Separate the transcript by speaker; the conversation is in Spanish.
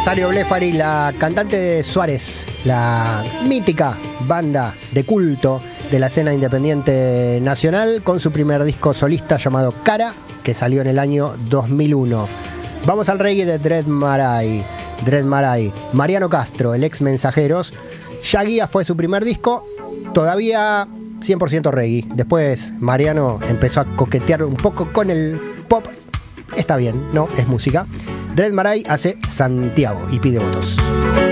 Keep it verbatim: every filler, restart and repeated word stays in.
Speaker 1: Rosario Blefari, la cantante de Suárez, la mítica banda de culto de la escena independiente nacional, con su primer disco solista llamado Cara, que salió en el año dos mil uno. Vamos al reggae de Dread Marai. Dread Marai. Mariano Castro, el ex Mensajeros. Ya Guía fue su primer disco, todavía cien por ciento reggae. Después Mariano empezó a coquetear un poco con el pop. Está bien, ¿no? Es música. Dread Marai hace Santiago y pide votos.